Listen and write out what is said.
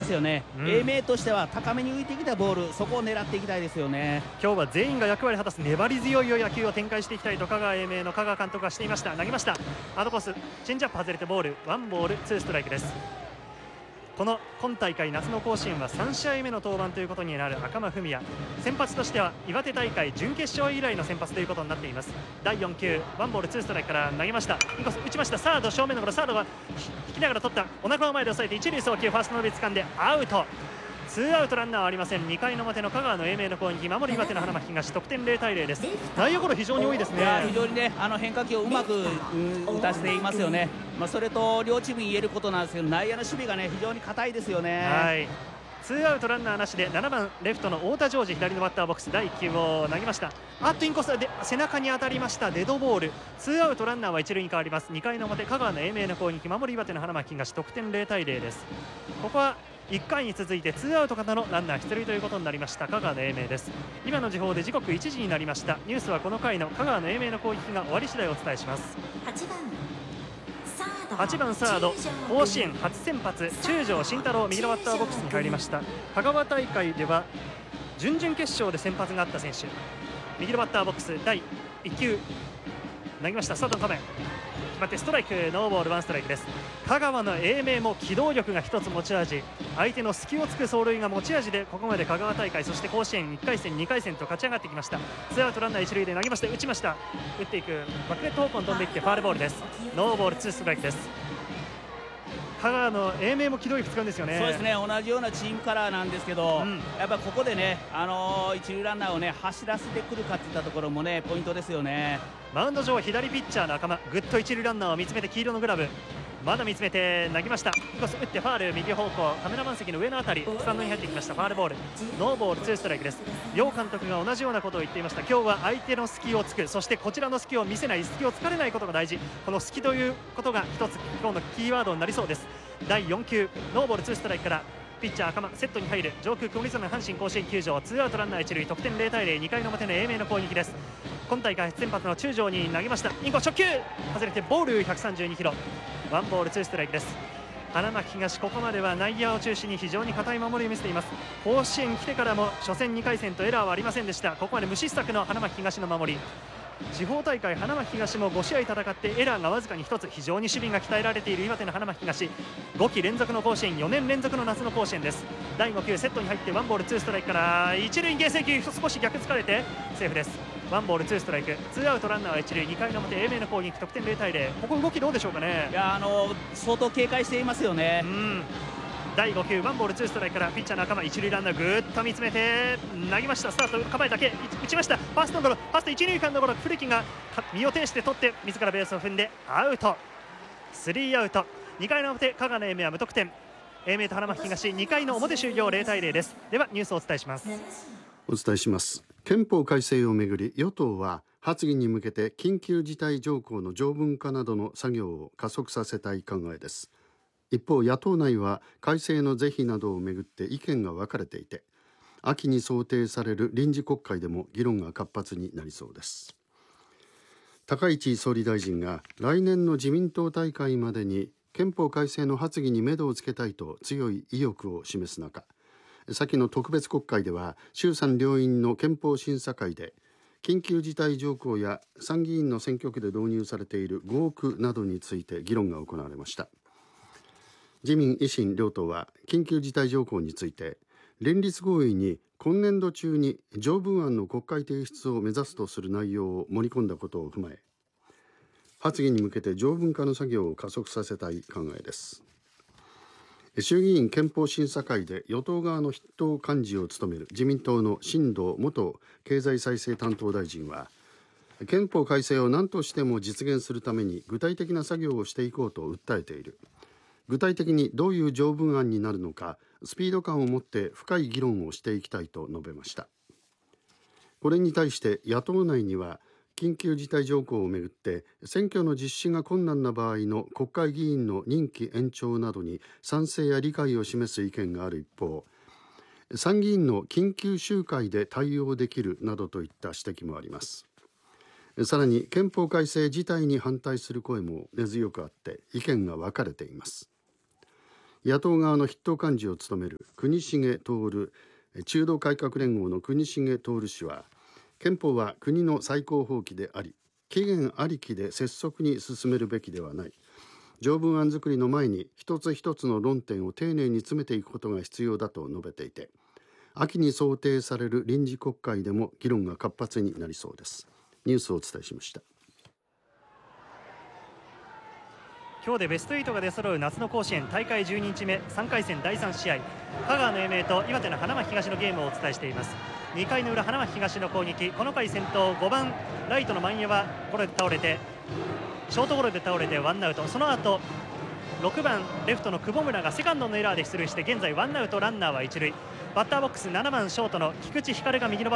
ますよね、英明としては高めに浮いてきたボール、そこを狙っていきたいですよね。 今日は全員が役割を果たす粘り強い野球を展開していきたいと香川英明の香川監督がしていました。投げました、アウトコースチェンジアップ外れてボール、ワンボールツーストライクです。今大会夏の甲子園は3試合目の登板ということになる赤間文也、先発としては岩手大会準決勝以来の先発ということになっています。第4球ワンボールツーストライクから投げました、インコース打ちました、サード正面のゴロ、サードが引きながら取った、お腹の前で抑えて一塁送球、ファーストの上掴んでアウト、ツーアウトランナーはありません。2回の表の香川の英明の攻撃、守り岩手の花巻東、得点0対0です。内野ゴロ非常に多いですね。 非常にね、変化球をうまく打たせていますよね。それと両チームに言えることなんですけど、内野の守備がね非常に硬いですよね。 はい、ツーアウトランナーなしで7番レフトの太田ジョージ、左のバッターボックス、第1球を投げました。インコースで背中に当たりました、デッドボール。ツーアウトランナーは一塁に変わります。2回の表香川の英明の攻撃、守り岩手の花巻東、得点0対0です。ここは1回に続いてツーアウトからのランナー出塁ということになりました香川の英明です。今の時報で時刻1時になりました。ニュースはこの回の香川の英明の攻撃が終わり次第お伝えします。8番サード、甲子園初先発中条慎太郎、右のバッターボックスに入りました。香川大会では準々決勝で先発があった選手、右のバッターボックス第1球投げました、スタートの構え決まってストライク、ノーボールワンストライクです。香川の英明も機動力が一つ持ち味、相手の隙を突く走塁が持ち味で、ここまで香川大会そして甲子園1回戦2回戦と勝ち上がってきました。ツーアウトランナー一塁で投げまして打ちました、打っていくバックネット方向に飛んでいってファールボールです。ノーボールツーストライクです。香川の英明も機動力使うんですよね。 そうですね、同じようなチームカラーなんですけど、やっぱここでね、一塁ランナーをね走らせてくるかといったところもねポイントですよね。 マウンド上左ピッチャーの赤間、ぐっと一塁ランナーを見つめて黄色のグラブまだ見つめて投げました。打ってファール、右方向カメラマン席の上のあたりスタンドに入ってきました。ファールボール、ノーボールツーストライクです。両監督が同じようなことを言っていました。今日は相手の隙を突く、そしてこちらの隙を見せない、隙を突かれないことが大事、この隙ということが一つ今日のキーワードになりそうです。第4球ノーボールツーストライクからピッチャー赤間セットに入る、上空曇り空の阪神甲子園球場、ツーアウトランナー一塁、得点0対0、2回の表の英明の攻撃です。今大会初先発の中条に投げました。インコ初球外れてボール132キロ、ワンボールツーストライクです。花巻東、ここまでは内野を中心に非常に堅い守りを見せています。甲子園来てからも初戦2回戦とエラーはありませんでした。ここまで無失策の花巻東の守り、地方大会花巻東も5試合戦ってエラーがわずかに1つ、非常に守備が鍛えられている岩手の花巻東、5期連続の甲子園、4年連続の夏の甲子園です。第5球セットに入ってワンボールツーストライクから一塁犠牲球、少し逆疲れてセーフです。ワンボールツーストライク、ツーアウトランナーは一塁、2回の表英明の攻撃、得点0対0。ここ動きどうでしょうかね。 いや相当警戒していますよね。 第5球ワンボールツーストライクからピッチャーの赤間、一塁ランナーぐーっと見つめて投げました。スタート構えだけ打ちました。ファーストのゴロ、ファースト一塁間のゴロ、古木が身を挺して取って自らベースを踏んでアウト、スリーアウト。2回の表香川の英明は無得点。英明と花巻東2回の表終了0対0です。ではニュースをお伝えします。 お伝えします。憲法改正をめぐり与党は発議に向けて緊急事態条項の条文化などの作業を加速させたい考えです。一方野党内は改正の是非などをめぐって意見が分かれていて、秋に想定される臨時国会でも議論が活発になりそうです。高市総理大臣が来年の自民党大会までに憲法改正の発議に目処をつけたいと強い意欲を示す中、先の特別国会では衆参両院の憲法審査会で緊急事態条項や参議院の選挙区で導入されている合区などについて議論が行われました。自民維新両党は緊急事態条項について連立合意に今年度中に条文案の国会提出を目指すとする内容を盛り込んだことを踏まえ、発議に向けて条文化の作業を加速させたい考えです。衆議院憲法審査会で与党側の筆頭幹事を務める自民党の新藤元経済再生担当大臣は、憲法改正を何としても実現するために具体的な作業をしていこうと訴えている。具体的にどういう条文案になるのか、スピード感を持って深い議論をしていきたいと述べました。これに対して野党内には、緊急事態条項をめぐって選挙の実施が困難な場合の国会議員の任期延長などに賛成や理解を示す意見がある一方、参議院の緊急集会で対応できるなどといった指摘もあります。さらに憲法改正自体に反対する声も根強くあって意見が分かれています。 野党側の筆頭幹事を務める国重徹中道改革連合の国重徹氏は、憲法は国の最高法規であり、期限ありきで拙速に進めるべきではない。条文案作りの前に一つ一つの論点を丁寧に詰めていくことが必要だと述べていて、秋に想定される臨時国会でも議論が活発になりそうです。ニュースをお伝えしました。 今日でベスト8が出揃う夏の甲子園大会12日目3回戦第3試合、香川の英明と岩手の花巻東のゲームをお伝えしています。2回の裏、花巻東の攻撃、この回先頭5番ライトの万谷はショートゴロで倒れてワンアウト。その後6番レフトの久保村がセカンドのエラーで出塁して、現在ワンアウトランナーは一塁。バッターボックス7番ショートの菊池光が右の